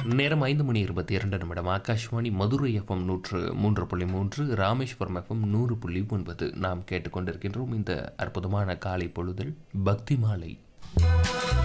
நேரம் 5:22 Akashvani Madurai FM 103.3, Rameswaram FM 100.9. நாம் கேட்டுக்கொண்டிருக்கின்றோம் இந்த அற்புதமான காலை பொழுதில் பக்தி மாலை.